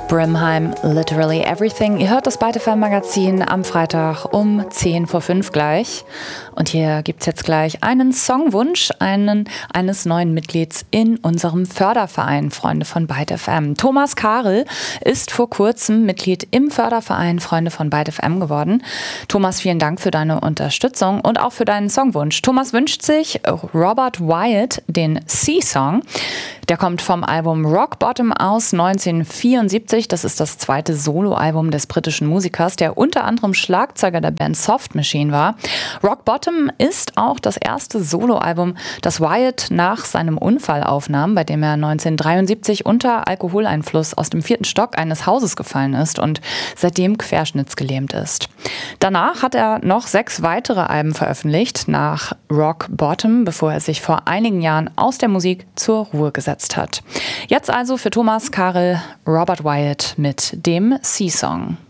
Brimheim, Literally Everything. Ihr hört das Byte FM Magazin am Freitag um 10 vor 5 gleich. Und hier gibt es jetzt gleich einen Songwunsch eines neuen Mitglieds in unserem Förderverein Freunde von Byte FM. Thomas Karel ist vor kurzem Mitglied im Förderverein Freunde von Byte FM geworden. Thomas, vielen Dank für deine Unterstützung und auch für deinen Songwunsch. Thomas wünscht sich Robert Wyatt, den Sea-Song. Der kommt vom Album Rock Bottom aus 1974. Das ist das zweite Soloalbum des britischen Musikers, der unter anderem Schlagzeuger der Band Soft Machine war. Rock Bottom ist auch das erste Soloalbum, das Wyatt nach seinem Unfall aufnahm, bei dem er 1973 unter Alkoholeinfluss aus dem 4. Stock eines Hauses gefallen ist und seitdem querschnittsgelähmt ist. Danach hat er noch 6 weitere Alben veröffentlicht nach Rock Bottom, bevor er sich vor einigen Jahren aus der Musik zur Ruhe gesetzt hat. Jetzt also für Thomas Karel Robert Wyatt mit dem Sea-Song.